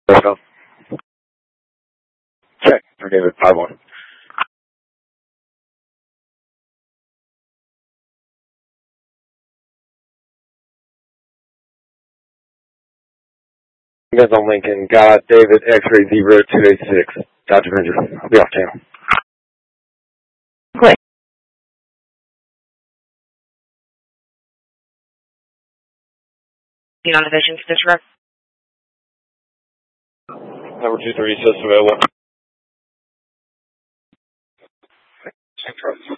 Welcome. Check for David 5-1. You guys on Lincoln, got David X-ray 0286. Dr. Avenger. I'll be off channel. Click. On the vision for this rep. Number 23 says available.